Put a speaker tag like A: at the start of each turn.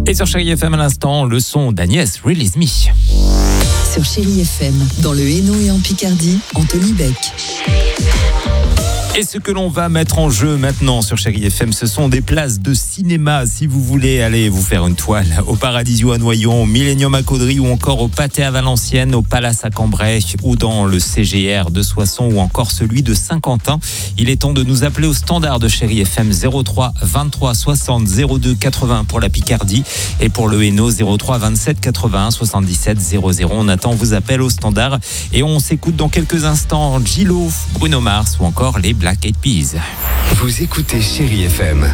A: Et sur Chérie FM à l'instant, le son d'Agnès, Release Me.
B: Sur Chérie FM, dans le Hainaut et en Picardie, Anthony Beck.
A: Et ce que l'on va mettre en jeu maintenant sur Chérie FM, ce sont des places de cinéma. Si vous voulez aller vous faire une toile au Paradisio à Noyon, au Millennium à Caudry ou encore au Pâté à Valenciennes, au Palace à Cambrai ou dans le CGR de Soissons ou encore celui de Saint-Quentin, il est temps de nous appeler au standard de Chérie FM 03 23 60 02 80 pour la Picardie et pour le Hainaut 03 27 81 77 00. On attend vos appels au standard et on s'écoute dans quelques instants Gillo, Bruno Mars ou encore les Black Eyed Peas.
C: Vous écoutez Chérie FM.